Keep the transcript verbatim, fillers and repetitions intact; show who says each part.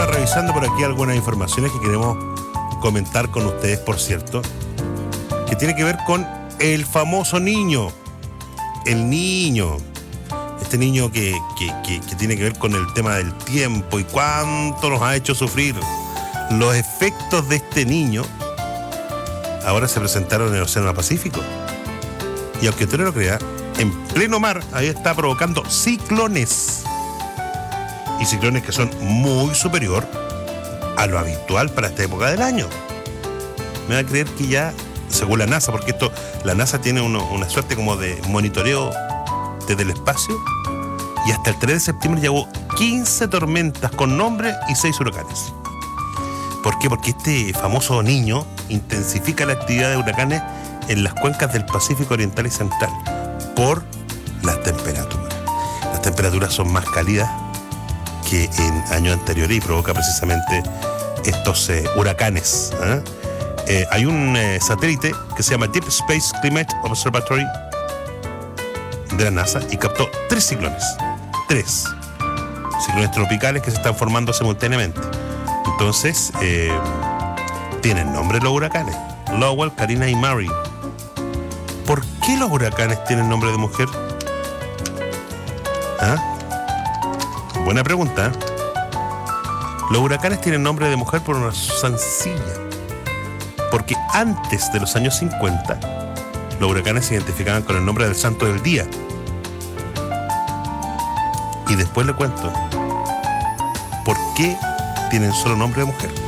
Speaker 1: estaba revisando por aquí algunas informaciones que queremos comentar con ustedes, por cierto, que tiene que ver con el famoso niño. El niño. Este niño que, que, que, que tiene que ver con el tema del tiempo y cuánto nos ha hecho sufrir. Los efectos de este niño ahora se presentaron en el Océano Pacífico. Y aunque usted no lo crea, en pleno mar, ahí está provocando ciclones. Y ciclones que son muy superior a lo habitual para esta época del año. Me va a creer que ya, según la NASA, porque esto, la NASA tiene uno, una suerte como de monitoreo desde el espacio, y hasta el tres de septiembre ya hubo quince tormentas con nombre y seis huracanes. ¿Por qué? Porque este famoso niño intensifica la actividad de huracanes en las cuencas del Pacífico Oriental y Central por las temperaturas. Las temperaturas son más cálidas que en años anteriores y provoca precisamente estos eh, huracanes. ¿eh? Eh, hay un eh, satélite que se llama Deep Space Climate Observatory de la NASA y captó tres ciclones. Tres ciclones tropicales que se están formando simultáneamente. Entonces, eh, tienen nombre los huracanes: Lowell, Karina y Mary. ¿Por qué los huracanes tienen nombre de mujer? ¿Ah? Buena pregunta. Los huracanes tienen nombre de mujer por una razón sencilla. Porque antes de los años cincuenta, los huracanes se identificaban con el nombre del santo del día. Y después le cuento por qué tienen solo nombre de mujer.